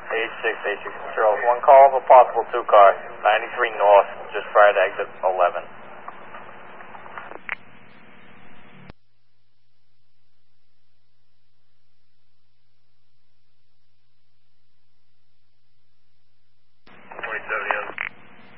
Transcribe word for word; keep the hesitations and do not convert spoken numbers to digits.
H six, H six Control. One call of a possible two car, ninety-three north, just prior to exit eleven.